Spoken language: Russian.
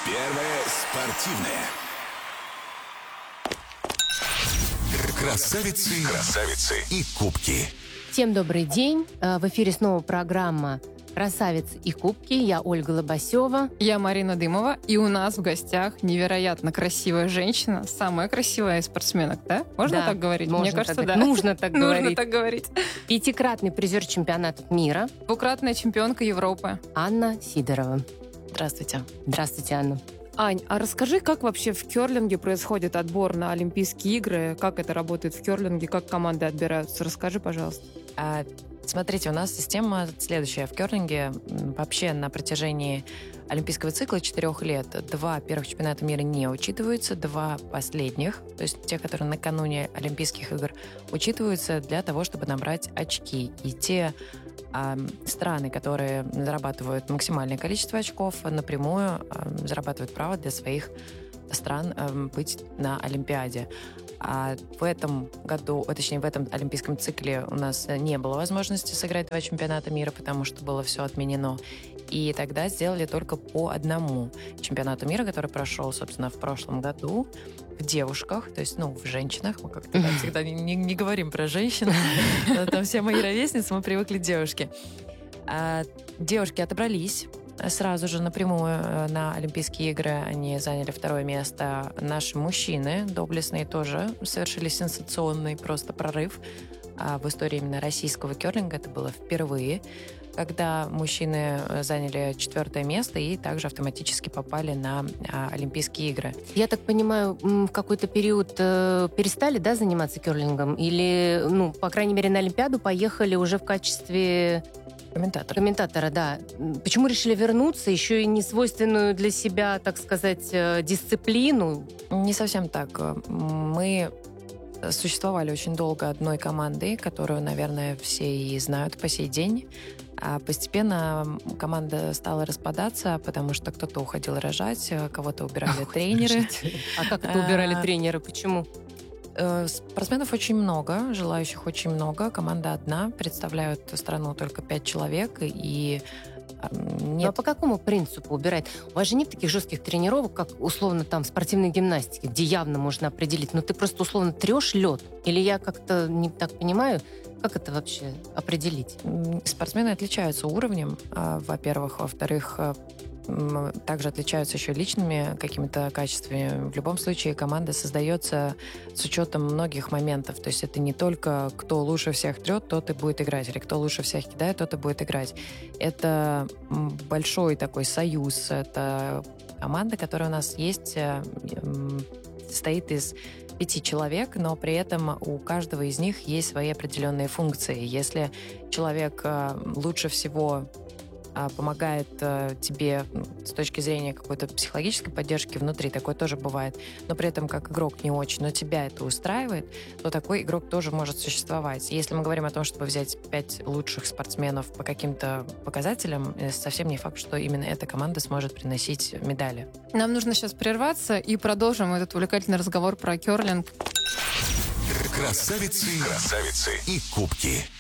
Первое спортивное. Красавицы и кубки. Всем добрый день. В эфире снова программа «Красавицы и кубки». Я Ольга Лобасева. Я Марина Дымова. И у нас в гостях невероятно красивая женщина. Самая красивая из спортсменок, да? Можно так говорить? Мне кажется, да. Нужно так говорить. Нужно так говорить. Пятикратный призер чемпионатов мира. Двукратная чемпионка Европы. Анна Сидорова. Здравствуйте. Здравствуйте, Анна. Ань, а расскажи, как вообще в керлинге происходит отбор на Олимпийские игры? Как это работает в керлинге? Как команды отбираются? Расскажи, пожалуйста. Смотрите, у нас система следующая. В керлинге вообще на протяжении олимпийского цикла 4 лет 2 первых чемпионата мира не учитываются, 2 последних, то есть те, которые накануне Олимпийских игр, учитываются для того, чтобы набрать очки. И те страны, которые зарабатывают максимальное количество очков, напрямую зарабатывают право для своих стран быть на Олимпиаде. А в этом году, точнее, в этом олимпийском цикле у нас не было возможности сыграть 2 чемпионата мира, потому что было все отменено. И тогда сделали только по одному чемпионату мира, который прошел, собственно, в прошлом году в девушках, то есть, в женщинах. Мы как-то всегда не говорим про женщин. Там все мои ровесницы, мы привыкли к девушке. Девушки отобрались сразу же напрямую на Олимпийские игры. Они заняли 2 место. Наши мужчины доблестные тоже совершили сенсационный просто прорыв в истории именно российского керлинга. Это было впервые, когда мужчины заняли 4 место и также автоматически попали на Олимпийские игры. Я так понимаю, в какой-то период перестали, да, заниматься керлингом? Или, по крайней мере, на Олимпиаду поехали уже в качестве... Комментатора, да. Почему решили вернуться? Еще и не свойственную для себя, так сказать, дисциплину? Не совсем так. Мы существовали очень долго одной командой, которую, наверное, все и знают по сей день. А постепенно команда стала распадаться, потому что кто-то уходил рожать, кого-то убирали тренеры. А как это убирали тренеры? Почему? Спортсменов очень много, желающих очень много. Команда одна, представляют страну только 5 человек, и нет. А по какому принципу убирать? У вас же нет таких жестких тренировок, как условно там в спортивной гимнастике, где явно можно определить, ты просто условно трешь лед? Или я как-то не так понимаю, как это вообще определить? Спортсмены отличаются уровнем, во-первых. Во-вторых, также отличаются еще личными какими-то качествами. В любом случае команда создается с учетом многих моментов. То есть это не только кто лучше всех трет, тот и будет играть, или кто лучше всех кидает, тот и будет играть. Это большой такой союз. Это команда, которая у нас есть, состоит из 5 человек, но при этом у каждого из них есть свои определенные функции. Если человек лучше всего помогает тебе с точки зрения какой-то психологической поддержки внутри, такое тоже бывает, но при этом как игрок не очень, но тебя это устраивает, то такой игрок тоже может существовать. Если мы говорим о том, чтобы взять 5 лучших спортсменов по каким-то показателям, совсем не факт, что именно эта команда сможет приносить медали. Нам нужно сейчас прерваться и продолжим этот увлекательный разговор про керлинг. Красавицы и кубки.